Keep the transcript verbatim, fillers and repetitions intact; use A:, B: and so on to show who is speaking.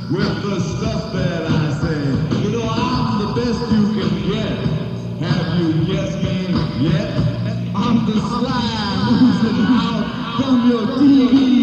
A: with the stuff that I say. You know, I'm the best you can get. Have you guessed me yet? I'm the slime oozing out from your T V.